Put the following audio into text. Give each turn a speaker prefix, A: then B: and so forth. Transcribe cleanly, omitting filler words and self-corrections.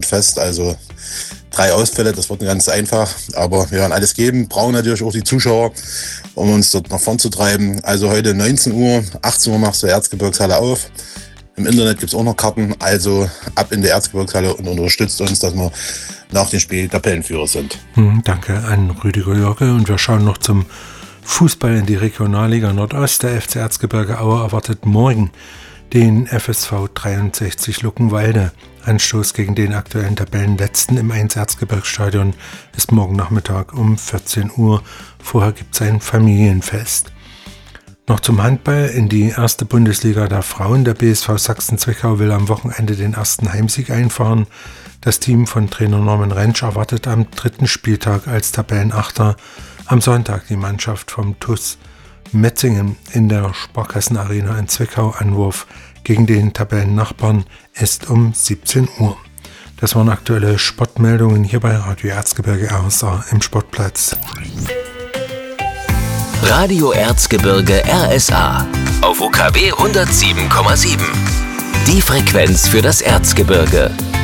A: fest. Also 3 Ausfälle, das wird ganz einfach. Aber wir werden alles geben, brauchen natürlich auch die Zuschauer, um uns dort nach vorn zu treiben. Also heute 19 Uhr, 18 Uhr machst du Erzgebirgshalle auf. Im Internet gibt es auch noch Karten. Also ab in die Erzgebirgshalle und unterstützt uns, dass wir nach dem Spiel Tabellenführer sind.
B: Danke an Rüdiger Jocke. Und wir schauen noch zum Fußball in die Regionalliga Nordost. Der FC Erzgebirge Aue erwartet morgen den FSV 63 Luckenwalde. Anstoß gegen den aktuellen Tabellenletzten im 1 Erzgebirgsstadion ist morgen Nachmittag um 14 Uhr. Vorher gibt es ein Familienfest. Noch zum Handball in die erste Bundesliga der Frauen. Der BSV Sachsen-Zwickau will am Wochenende den ersten Heimsieg einfahren. Das Team von Trainer Norman Rentsch erwartet am 3. Spieltag als Tabellenachter am Sonntag die Mannschaft vom TuS Metzingen in der Sparkassenarena in Zwickau. Anwurf gegen den Tabellennachbarn ist um 17 Uhr. Das waren aktuelle Sportmeldungen hier bei Radio Erzgebirge RSA im Sportplatz.
C: Radio Erzgebirge RSA auf UKW 107,7. Die Frequenz für das Erzgebirge.